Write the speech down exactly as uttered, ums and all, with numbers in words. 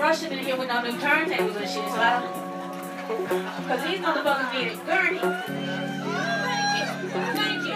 rush him in here with no new turntables and shit, so I don't. Cause these motherfuckers need a gurney. Thank you. Thank you.